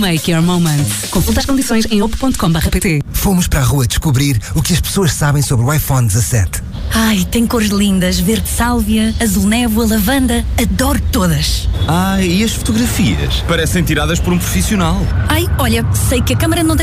Make your moment. Consulta as condições em oppo.com/pt. Fomos para a rua descobrir o que as pessoas sabem sobre o iPhone 17. Ai, tem cores lindas, verde sálvia, azul névoa, lavanda, adoro todas. Ai, e as fotografias? Parecem tiradas por um profissional. Ai, olha, sei que a câmara não